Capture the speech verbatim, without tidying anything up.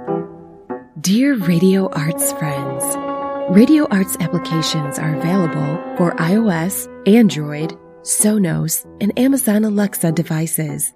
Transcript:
Dear Radio Arts friends, Radio Arts applications are available for iOS, Android, Sonos, and Amazon Alexa devices.